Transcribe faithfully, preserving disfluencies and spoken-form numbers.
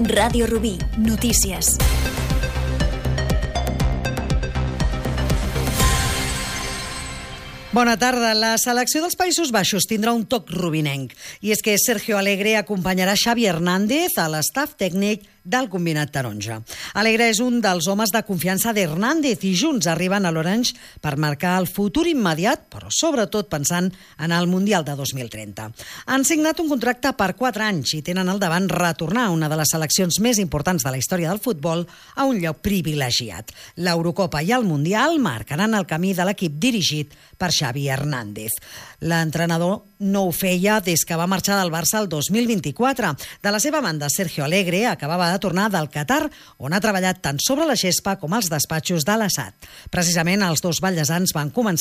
Ràdio Rubí, notícies. Bona tarda. La selecció dels Països Baixos tindrà un toc rubinenc. I és que Sergio Alegre acompanyarà Xavi Hernández a l'estaf tècnic del combinat taronja. Alegre és un dels homes de confiança d'Hernández i junts arriben a l'Orange per marcar el futur immediat, però sobretot pensant en el Mundial de dos mil trenta. Han signat un contracte per quatre anys i tenen al davant retornar a una de les seleccions més importants de la història del futbol a un lloc privilegiat. L'Eurocopa i el Mundial marcaran el camí de l'equip dirigit per Xavi Hernández. L'entrenador no ho feia des que va marxar del Barça el dos mil vint-i-quatre. De la seva banda, Sergio Alegre acabava de tornar del Qatar, on ha treballat tant sobre la gespa com als despatxos de l'Assad. Precisament els dos ballesans van començar